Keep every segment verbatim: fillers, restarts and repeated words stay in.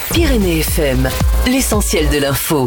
Pyrénées F M, l'essentiel de l'info.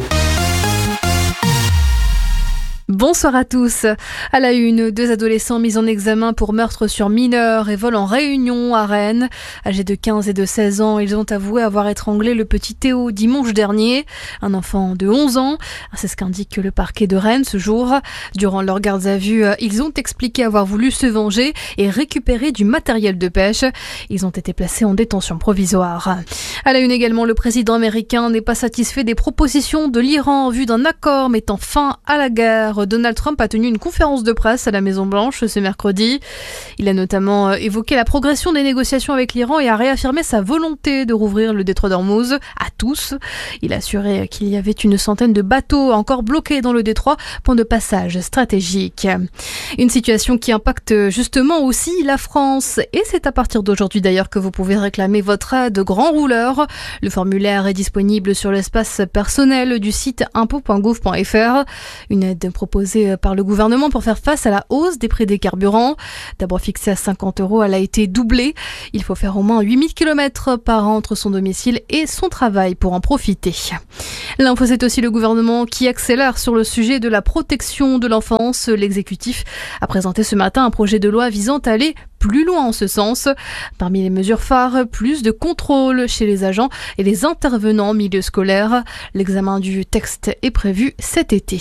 Bonsoir à tous. À la une, deux adolescents mis en examen pour meurtre sur mineur et vol en réunion à Rennes. Âgés de quinze et de seize ans, ils ont avoué avoir étranglé le petit Théo dimanche dernier, un enfant de onze ans. C'est ce qu'indique le parquet de Rennes ce jour. Durant leurs gardes à vue, ils ont expliqué avoir voulu se venger et récupérer du matériel de pêche. Ils ont été placés en détention provisoire. À la une également, le président américain n'est pas satisfait des propositions de l'Iran en vue d'un accord mettant fin à la guerre. Donald Trump a tenu une conférence de presse à la Maison-Blanche ce mercredi. Il a notamment évoqué la progression des négociations avec l'Iran et a réaffirmé sa volonté de rouvrir le détroit d'Ormuz à tous. Il a assuré qu'il y avait une centaine de bateaux encore bloqués dans le détroit, point de passage stratégique. Une situation qui impacte justement aussi la France. Et c'est à partir d'aujourd'hui d'ailleurs que vous pouvez réclamer votre aide grand rouleur. Le formulaire est disponible sur l'espace personnel du site impôt point gouv point f r. Une aide proposée par le gouvernement pour faire face à la hausse des prix des carburants. D'abord fixée à cinquante euros, elle a été doublée. Il faut faire au moins huit mille kilomètres par an entre son domicile et son travail pour en profiter. L'info, c'est aussi le gouvernement qui accélère sur le sujet de la protection de l'enfance. L'exécutif a présenté ce matin un projet de loi visant à aller plus loin en ce sens. Parmi les mesures phares, plus de contrôle chez les agents et les intervenants en milieu scolaire. L'examen du texte est prévu cet été.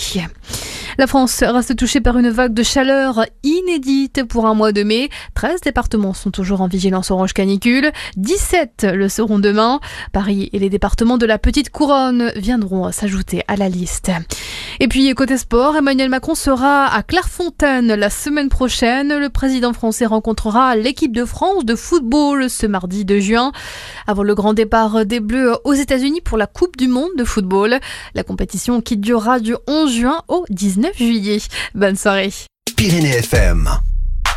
La France reste touchée par une vague de chaleur inédite pour un mois de mai. treize départements sont toujours en vigilance orange canicule. dix-sept le seront demain. Paris et les départements de la Petite Couronne viendront s'ajouter à la liste. Et puis, côté sport, Emmanuel Macron sera à Clairefontaine la semaine prochaine. Le président français rencontrera l'équipe de France de football ce mardi deux juin, avant le grand départ des Bleus aux États-Unis pour la Coupe du Monde de football. La compétition qui durera du onze juin au dix-neuf juillet. Bonne soirée. Pyrénées F M.